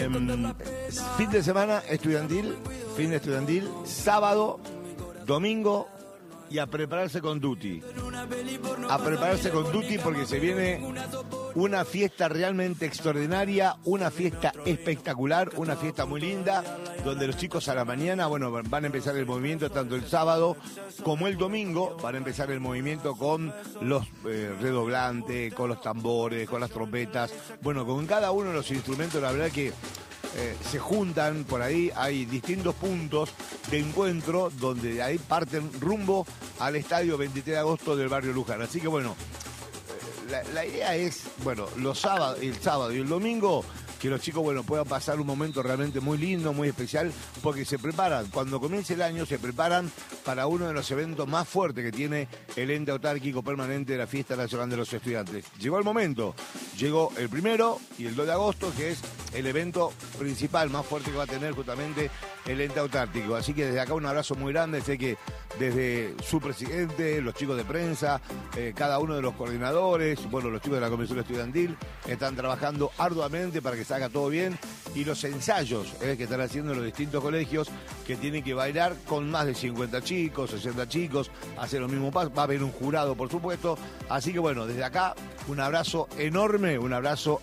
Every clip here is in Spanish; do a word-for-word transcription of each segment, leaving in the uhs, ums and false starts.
Eh, fin de semana estudiantil, fin de estudiantil, sábado, domingo y a prepararse con Duty. A prepararse con Duty porque se viene una fiesta realmente extraordinaria, una fiesta espectacular, una fiesta muy linda, donde los chicos a la mañana, bueno, van a empezar el movimiento tanto el sábado como el domingo, van a empezar el movimiento con los eh, redoblantes, con los tambores, con las trompetas, bueno, con cada uno de los instrumentos, la verdad que Eh, se juntan por ahí, hay distintos puntos de encuentro donde de ahí parten rumbo al estadio veintitrés de agosto del barrio Luján. Así que bueno, eh, la, la idea es, bueno, los sábados, el sábado y el domingo, que los chicos, bueno, puedan pasar un momento realmente muy lindo, muy especial, porque se preparan, cuando comience el año, se preparan para uno de los eventos más fuertes que tiene el ente autárquico permanente de la Fiesta Nacional de los Estudiantes. Llegó el momento, llegó el primero y el dos de agosto, que es el evento principal más fuerte que va a tener justamente el ente autárquico. Así que desde acá un abrazo muy grande, sé que desde su presidente, los chicos de prensa, eh, cada uno de los coordinadores, bueno, los chicos de la Comisión Estudiantil, están trabajando arduamente para que salga todo bien, y los ensayos eh, que están haciendo en los distintos colegios, que tienen que bailar con más de cincuenta chicos, sesenta chicos, hacer los mismos pasos, va a haber un jurado por supuesto, así que bueno, desde acá un abrazo enorme, un abrazo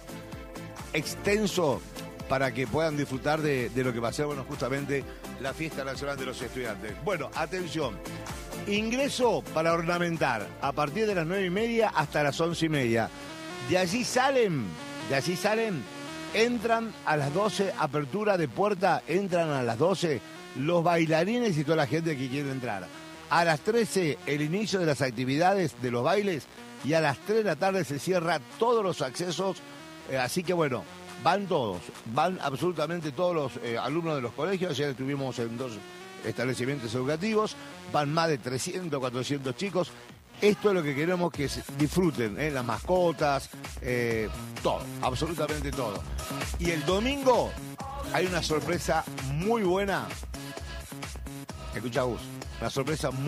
extenso para que puedan disfrutar de, de lo que va a ser, bueno, justamente la Fiesta Nacional de los Estudiantes. Bueno, atención, ingreso para ornamentar a partir de las nueve y media hasta las once y media. De allí salen, de allí salen, entran a las doce, apertura de puerta, entran a las doce los bailarines y toda la gente que quiere entrar. A las trece el inicio de las actividades de los bailes y a las tres de la tarde se cierra todos los accesos, eh, así que bueno, van todos, van absolutamente todos los eh, alumnos de los colegios. Ayer estuvimos en dos establecimientos educativos, van más de trescientos, cuatrocientos chicos. Esto es lo que queremos que disfruten, ¿eh? Las mascotas, eh, todo, absolutamente todo. Y el domingo hay una sorpresa muy buena. Escucha, Gus, una sorpresa muy